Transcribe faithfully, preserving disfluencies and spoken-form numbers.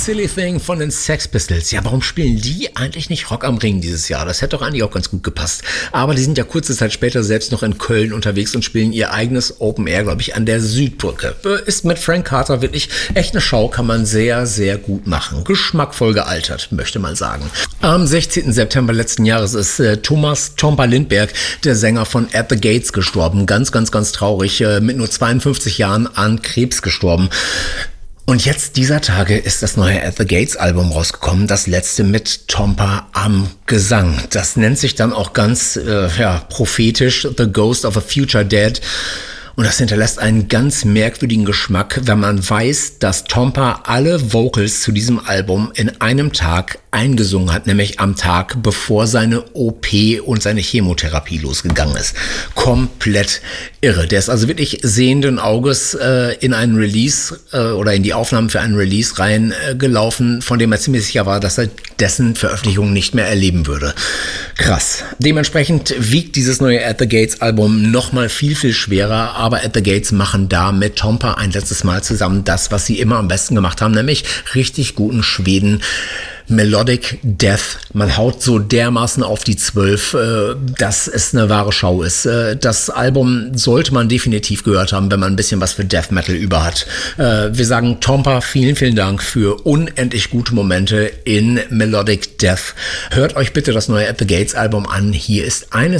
Silly Thing von den Sex Pistols. Ja, warum spielen die eigentlich nicht Rock am Ring dieses Jahr? Das hätte doch eigentlich auch ganz gut gepasst. Aber die sind ja kurze Zeit später selbst noch in Köln unterwegs und spielen ihr eigenes Open Air, glaube ich, an der Südbrücke. Ist mit Frank Carter wirklich echt eine Show, kann man sehr, sehr gut machen. Geschmackvoll gealtert, möchte man sagen. Am sechzehnten September letzten Jahres ist äh, Thomas Tompa Lindberg, der Sänger von At the Gates, gestorben. Ganz, ganz, ganz traurig. Äh, mit nur zweiundfünfzig Jahren an Krebs gestorben. Und jetzt dieser Tage ist das neue At the Gates Album rausgekommen, das letzte mit Tompa am Gesang. Das nennt sich dann auch ganz äh, ja, prophetisch The Ghost of a Future Dead. Und das hinterlässt einen ganz merkwürdigen Geschmack, wenn man weiß, dass Tompa alle Vocals zu diesem Album in einem Tag eingesungen hat, nämlich am Tag, bevor seine O P und seine Chemotherapie losgegangen ist. Komplett irre. Der ist also wirklich sehenden Auges äh, in einen Release äh, oder in die Aufnahmen für einen Release reingelaufen, äh, von dem er ziemlich sicher war, dass er dessen Veröffentlichung nicht mehr erleben würde. Krass. Dementsprechend wiegt dieses neue At the Gates Album nochmal viel, viel schwerer, aber At the Gates machen da mit Tompa ein letztes Mal zusammen das, was sie immer am besten gemacht haben, nämlich richtig guten Schweden Melodic Death. Man haut so dermaßen auf die Zwölf, äh, dass es eine wahre Schau ist. Äh, das Album sollte man definitiv gehört haben, wenn man ein bisschen was für Death Metal über hat. Äh, wir sagen Tompa, vielen, vielen Dank für unendlich gute Momente in Melodic Death. Hört euch bitte das neue At the Gates Album an. Hier ist eine